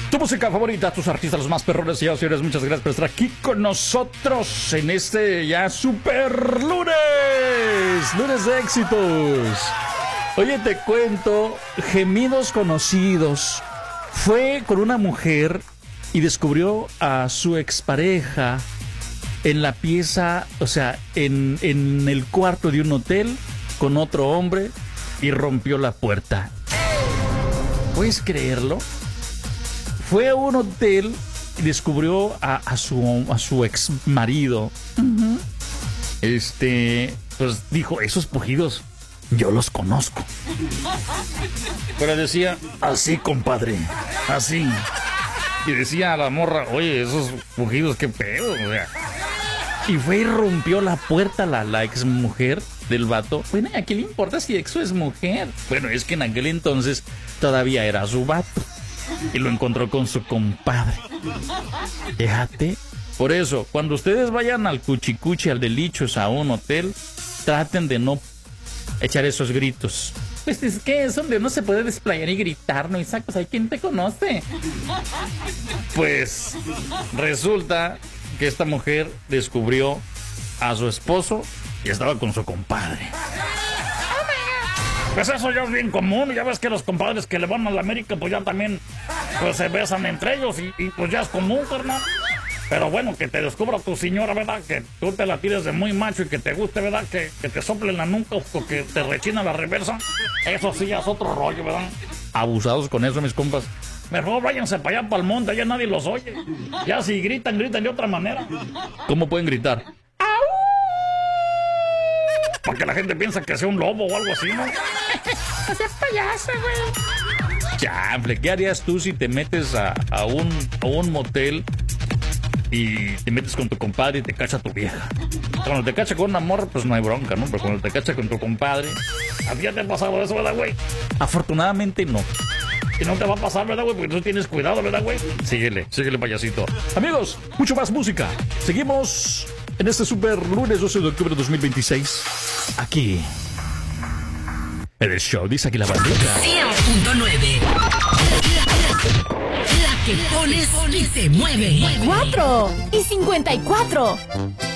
Tu música favorita, tus artistas, los más perrones, señores, muchas gracias por estar aquí con nosotros en este ya super lunes de éxitos. Oye, te cuento, gemidos conocidos. Fue con una mujer y descubrió a su expareja en la pieza, o sea, en el cuarto de un hotel con otro hombre y rompió la puerta. ¿Puedes creerlo? Fue a un hotel y descubrió a su ex marido. Pues dijo, esos pujidos yo los conozco. Pero decía, así, compadre, así. Y decía a la morra, oye, esos pujidos, qué pedo, o sea. Y fue y rompió la puerta la ex mujer del vato. Bueno, ¿a qué le importa si ex es mujer? Bueno, es que en aquel entonces todavía era su vato. Y lo encontró con su compadre. Fíjate. Por eso, cuando ustedes vayan al cuchicuchi, al delichos, a un hotel, traten de no echar esos gritos. Pues es que es donde uno se puede desplayar y gritar, ¿no? Isaac, pues hay quien te conoce. Pues resulta que esta mujer descubrió a su esposo y estaba con su compadre. Pues eso ya es bien común, ya ves que los compadres que le van a la América pues ya también pues se besan entre ellos y pues ya es común, carnal. Pero bueno, que te descubra tu señora, ¿verdad? Que tú te la tires de muy macho y que te guste, ¿verdad? Que te sople en la nuca o que te rechina la reversa. Eso sí ya es otro rollo, ¿verdad? Abusados con eso, mis compas. Mejor váyanse para allá, para el monte, allá nadie los oye. Ya si gritan de otra manera. ¿Cómo pueden gritar? Porque la gente piensa que sea un lobo o algo así, ¿no? No seas payaso, güey. Chanfle, ¿qué harías tú si te metes a un motel y te metes con tu compadre y te cacha tu vieja? Cuando te cacha con un amor, pues no hay bronca, ¿no? Pero cuando te cacha con tu compadre, ¿a ti ya te ha pasado eso, verdad, güey? Afortunadamente no. Y no te va a pasar, ¿verdad, güey? Porque tú tienes cuidado, ¿verdad, güey? Síguele, payasito. Amigos, mucho más música. Seguimos en este super lunes 12 de octubre de 2026. Aquí, en el show, dice aquí la bandera. 100.9. La que pones y se mueve. 4 y 54.